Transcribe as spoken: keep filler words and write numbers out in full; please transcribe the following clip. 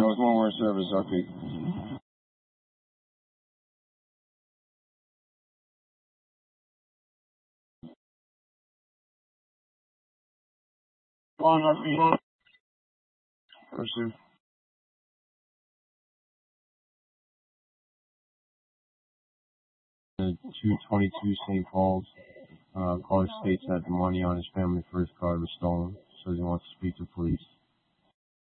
Rose one word service, R P. On R P. Pursuit. two twenty-two Saint Paul's. Uh, caller states that the money on his family first card was stolen, so he wants to speak to police.